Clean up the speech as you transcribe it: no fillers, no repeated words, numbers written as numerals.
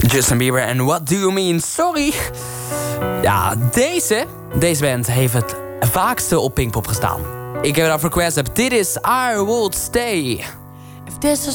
Justin Bieber en What Do You Mean? Sorry. Ja, deze band heeft het vaakste op Pinkpop gestaan. Ik heb daarvoor request. Dit is I Would Stay. If this is